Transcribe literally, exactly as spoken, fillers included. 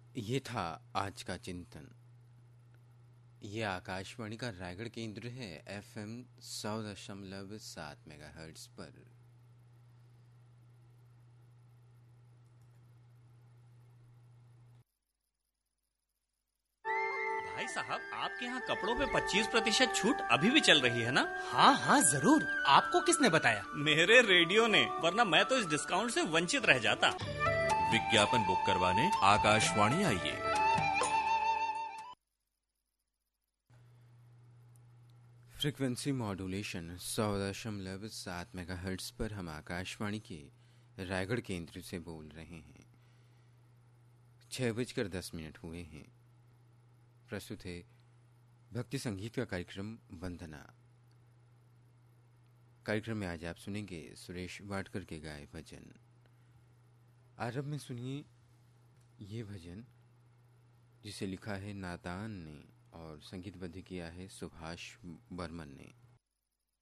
ये था आज का चिंतन। ये आकाशवाणी का रायगढ़ केंद्र है, एफ एम सौ दशमलव सात मेगा हर्ट्स पर। भाई साहब, आपके यहाँ कपड़ों पे पच्चीस प्रतिशत छूट अभी भी चल रही है ना? हाँ हाँ जरूर। आपको किसने बताया? मेरे रेडियो ने, वरना मैं तो इस डिस्काउंट से वंचित रह जाता। विज्ञापन बुक करवाने आकाशवाणी आइए। फ्रीक्वेंसी मॉड्यूलेशन सौ दशमलव सात मेगा हर्ट्स पर हम आकाशवाणी के रायगढ़ केंद्र से बोल रहे हैं। छह बजकर दस मिनट हुए हैं। प्रस्तुत है भक्ति संगीत का कार्यक्रम वंदना। कार्यक्रम में आज आप सुनेंगे सुरेश वाडकर के गाए भजन। आरंभ में सुनिए ये भजन, जिसे लिखा है नातान ने और संगीतबद्ध किया है सुभाष बर्मन ने।